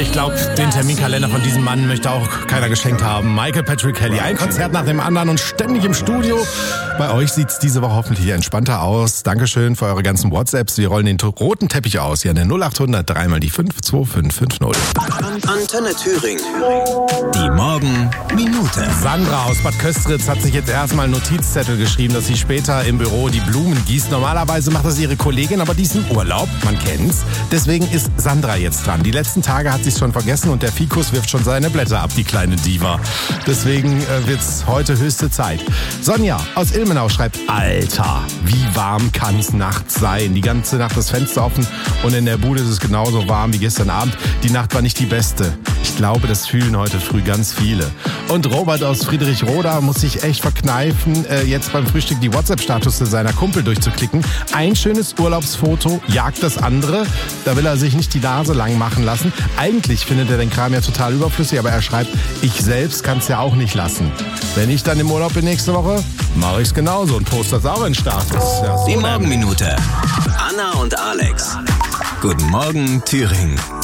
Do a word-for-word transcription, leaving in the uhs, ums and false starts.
Ich glaube, den Terminkalender von diesem Mann möchte auch keiner geschenkt haben. Michael Patrick Kelly, ein Konzert nach dem anderen und ständig im Studio. Bei euch sieht's diese Woche hoffentlich entspannter aus. Dankeschön für eure ganzen WhatsApps. Wir rollen den roten Teppich aus. Hier an der null acht hundert drei mal die fünf zwei fünf fünf null. Antenne Thüringen. Die Morgenminute. Sandra aus Bad Köstritz hat sich jetzt erstmal einen Notizzettel geschrieben, dass sie später im Büro die Blumen gießt. Normalerweise macht das ihre Kollegin, aber die ist im Urlaub. Man kennt's. Deswegen ist Sandra jetzt dran. Die letzten Tage hat sie es schon vergessen und der Fikus wirft schon seine Blätter ab, die kleine Diva. Deswegen äh, wird's heute höchste Zeit. Sonja aus Ilmenau schreibt, Alter, wie warm kann's nachts sein? Die ganze Nacht das Fenster offen und in der Bude ist es genauso warm wie gestern Abend. Die Nacht war nicht die beste. Ich glaube, das fühlen heute früh ganz viele. Und Robert aus Friedrichroda muss sich echt verkneifen, äh, jetzt beim Frühstück die WhatsApp-Status seiner Kumpel durchzuklicken. Ein schönes Urlaubsfoto jagt das andere. Da will er sich nicht die Nase lang machen lassen. Eigentlich findet er den Kram ja total überflüssig, aber er schreibt, ich selbst kann es ja auch nicht lassen. Wenn ich dann im Urlaub bin nächste Woche, mache ich es genauso und poste das auch in Status. Ja, so die Morgenminute. Anna und Alex. Guten Morgen, Thüringen.